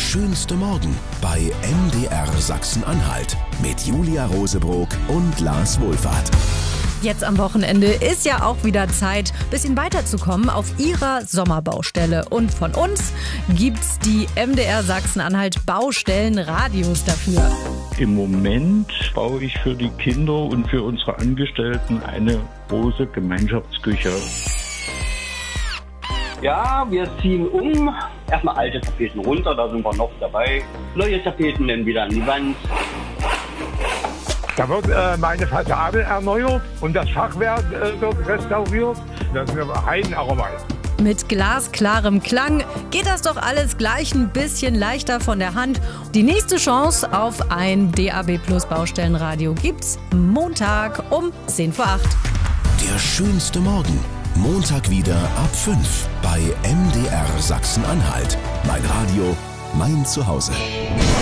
schönste Morgen bei MDR Sachsen-Anhalt mit Julia Rosebrock und Lars Wohlfahrt. Jetzt am Wochenende ist ja auch wieder Zeit, ein bisschen weiterzukommen auf Ihrer Sommerbaustelle. Und von uns gibt's die MDR Sachsen-Anhalt Baustellenradios dafür. Im Moment baue ich für die Kinder und für unsere Angestellten eine große Gemeinschaftsküche. Ja, wir ziehen um. Erstmal alte Tapeten runter, da sind wir noch dabei. Neue Tapeten dann wieder an die Wand. Da wird meine Fassade erneuert und das Fachwerk wird restauriert. Das ist eine Heidenarbeit. Mit glasklarem Klang geht das doch alles gleich ein bisschen leichter von der Hand. Die nächste Chance auf ein DAB Plus Baustellenradio gibt's Montag um 10 vor 8. Der schönste Morgen. Montag wieder ab 5 bei MDR Sachsen-Anhalt. Mein Radio, mein Zuhause.